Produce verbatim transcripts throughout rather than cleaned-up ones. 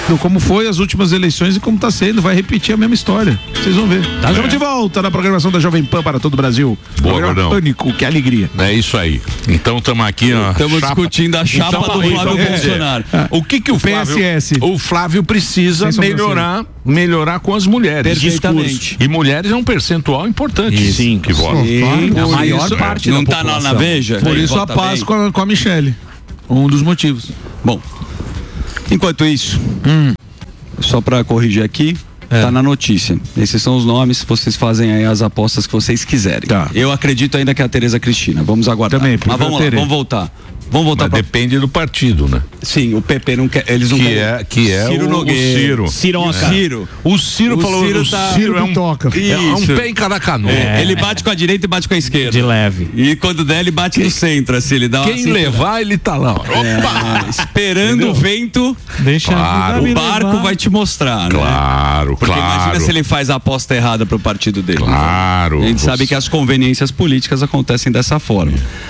como foi as últimas eleições e como está sendo, vai repetir a mesma história. Vocês vão ver. Tá, estamos é. de volta na programação da Jovem Pan para todo o Brasil. Boa, Gordão. Pânico, que alegria. É isso aí. Então estamos aqui, ó. Estamos discutindo a chapa então, do Flávio é, Bolsonaro. É. O que que o Flávio, P S S. o Flávio precisa melhorar, melhorar com as mulheres. Perfeitamente. E mulheres é um percentual importante. Isso. Sim, que vota. É a maior isso, parte é. da Não população. Não tá na Veja? Por isso a paz com a, com a Michelle. Um dos motivos. Bom, enquanto isso, hum. só para corrigir aqui, é. tá na notícia. Esses são os nomes, vocês fazem aí as apostas que vocês quiserem. Tá. Eu acredito ainda que é a Tereza Cristina. Vamos aguardar. Também, mas vamos lá, vamos voltar. Vamos voltar pra... Depende do partido, né? Sim, o P P não quer. Eles não que querem. É, que é Ciro o, Nogueira. o Ciro. Ciroca. É. Ciro. O Ciro o falou. Ciro o tá... Ciro é um, toca. É um pé em cada canoa. É. Ele bate com a direita e bate com a esquerda. De leve. E quando der, ele bate Quem... no centro, assim, ele dá uma Quem assim, levar, ele tá lá. Opa! É, esperando Entendeu? o vento. Deixa claro. O barco levar. vai te mostrar, né? Claro, Porque claro. imagina se ele faz a aposta errada pro partido dele. Claro. A gente você... sabe que as conveniências políticas acontecem dessa forma.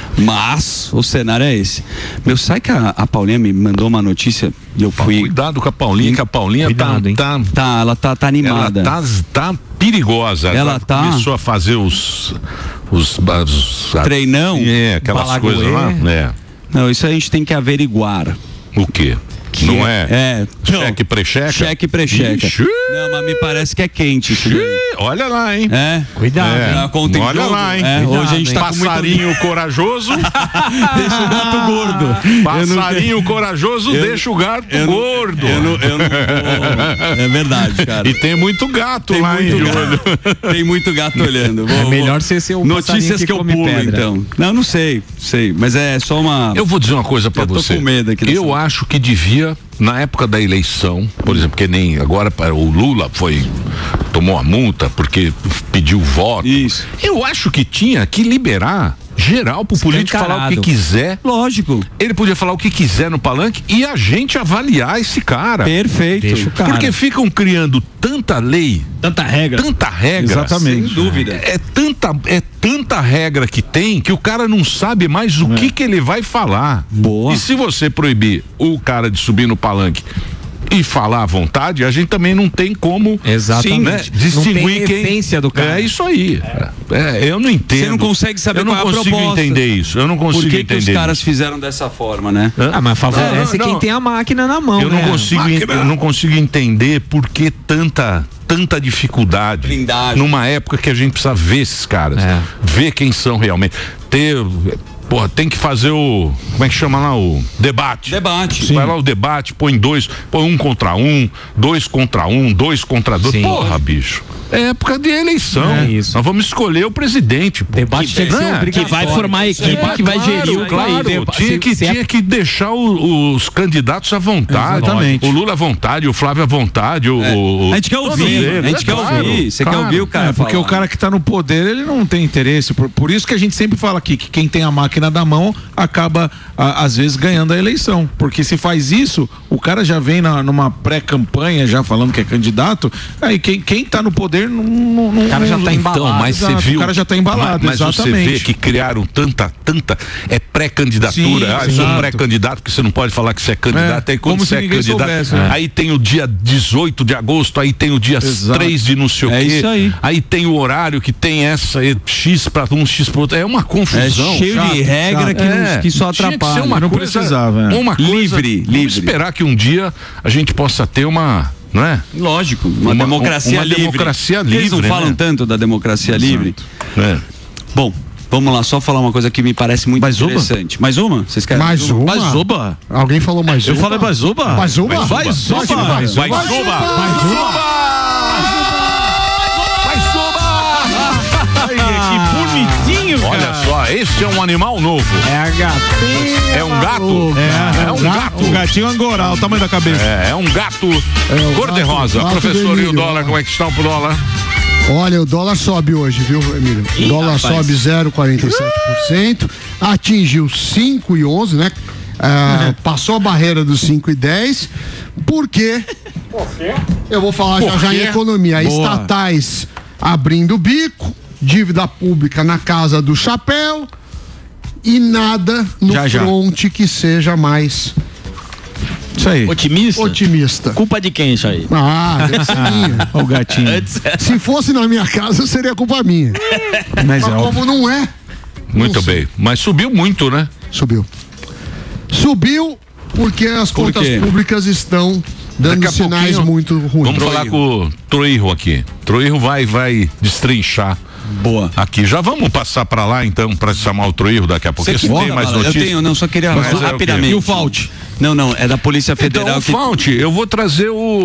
Mas o cenário é esse. Meu, sabe que a, a Paulinha me mandou uma notícia e eu fui. Cuidado com a Paulinha, que a Paulinha Cuidado, tá, tá. Tá, ela tá, tá animada. Ela tá, tá perigosa. Ela, ela tá. Começou a fazer os. Os. os Treinão? É, aquelas Balagoê. coisas lá. É. Não, isso a gente tem que averiguar. O quê? Que não é? É. Cheque precheca? Cheque precheca. Não, mas me parece que é quente isso daí. Olha lá, hein? É. Cuidado. É. A conta em Olha jogo. lá, hein? É. Cuidado, Hoje a gente tá hein? com Passarinho muito... corajoso. Deixa o gato gordo. Passarinho corajoso, eu... deixa o gato eu gordo. Eu não, eu não vou... É verdade, cara. E tem muito gato tem lá, muito hein? Gato. Tem muito gato olhando. Vou, é melhor ser seu Notícias que, que eu pulo, pedra. então. Não, não sei, sei. Mas é só uma... Eu vou dizer uma coisa pra eu você. Eu tô com medo aqui. Eu dessa... acho que devia, na época da eleição, por exemplo, que nem agora o Lula foi, tomou a multa porque pediu voto. Isso. Eu acho que tinha que liberar geral pro político falar o que quiser. Lógico. Ele podia falar o que quiser no palanque e a gente avaliar esse cara. Perfeito. Deixa o cara. Porque ficam criando tanta lei, tanta regra. Tanta regra. Exatamente. Sem dúvida. É, é tanta é tanta regra que tem que o cara não sabe mais o é. que que ele vai falar. Boa. E se você proibir o cara de subir no palanque e falar à vontade, a gente também não tem como Exatamente. Sim, né, distinguir não tem quem essência do cara. É isso aí. É. É, eu não entendo. Você não consegue saber eu não qual é a consigo proposta. entender isso. Eu não consigo Por que entender. que os caras isso. fizeram dessa forma, né? Ah, mas favorece não, não, quem não. tem a máquina na mão, eu né? não consigo ent- eu não consigo entender por que tanta tanta dificuldade Blindagem. numa época que a gente precisa ver esses caras, é. ver quem são realmente. Ter Porra, tem que fazer o. Como é que chama lá? O debate. Debate. Vai lá o debate, põe dois, põe um contra um, dois contra um, dois contra dois. Sim. Porra, bicho. É época de eleição. É isso. Nós vamos escolher o presidente. Pô. Debate que, tem que ser né? que vai formar a equipe é, que vai claro, gerir o claro. claro. Tinha, que, se, tinha se que deixar o, os candidatos à vontade. Exatamente. O Lula à vontade, o Flávio à vontade. O, é. o, a gente quer ouvir. A gente é, quer claro, ouvir. Você claro. quer ouvir o cara? É, porque falar. o cara que está no poder, ele não tem interesse. Por, por isso que a gente sempre fala aqui que quem tem a máquina da mão acaba, a, às vezes, ganhando a eleição. Porque se faz isso, o cara já vem na, numa pré-campanha, já falando que é candidato, aí quem, quem tá no poder não. não o cara já tá embalado. Então, mas exato, você viu. O cara já tá embalado, mas, mas exatamente. você vê que criaram tanta, tanta. É pré-candidatura. Sim, ah, eu sou um pré-candidato, porque você não pode falar que você é candidato. É, aí quando você é candidato. Soubesse, né? Aí tem o dia dezoito de agosto, aí tem o dia exato. três de não sei o é quê. Isso aí. Aí tem o horário que tem essa, X pra um, X pro outro. É uma confusão. É cheio chato, de regra que, é, que só atrapalha. Tinha que ser uma não coisa, precisava. É. Uma coisa, livre, vamos livre. esperar que um dia a gente possa ter uma. Não é? Lógico, uma, uma democracia uma livre. democracia livre. Eles não né? falam tanto da democracia Exato. livre. É. Bom, vamos lá, só falar uma coisa que me parece muito mais interessante. Uma? Mais uma? Vocês querem? Mais uma? Mais uma? Alguém falou mais uma? Eu falei mais uma? Mais uma? Mais uma? Mais uma? Mais uma? Mais uma? Mais uma? Que bonitinho, cara. Olha só, esse é um animal novo. É a gatinha. É um gato? É, é um gato. Um gatinho angorá, o tamanho da cabeça. É, é um gato é cor-de-rosa. Professor, e o dólar, como é que está o dólar? Olha, o dólar sobe hoje, viu, Emílio? O Ih, dólar rapaz. sobe zero vírgula quarenta e sete por cento, atingiu cinco vírgula onze, né? Ah, passou a barreira dos cinco vírgula dez, porque eu vou falar já, já em economia. Boa. Estatais abrindo o bico, dívida pública na casa do chapéu e nada no já, fronte já. que seja mais Isso aí. Otimista? Otimista. Culpa de quem isso aí? Ah, deve ser minha. O gatinho. Se fosse na minha casa, seria culpa minha. Mas, Mas é como óbvio. não é. Muito bem. Mas subiu muito, né? Subiu. Subiu porque as Por contas quê? públicas estão dando Daqui a sinais pouquinho, muito ruins. Vamos falar com o Troirro aqui. Troirro vai, vai destrinchar. Boa. Aqui, já vamos passar pra lá então, pra chamar o Troirro daqui a pouco. Você Se que tem mais fala, notícias. Eu tenho, não, só queria Mas é o quê? rapidamente. E o Fault? Não, não, é da Polícia Federal Então, que Fault, eu vou trazer o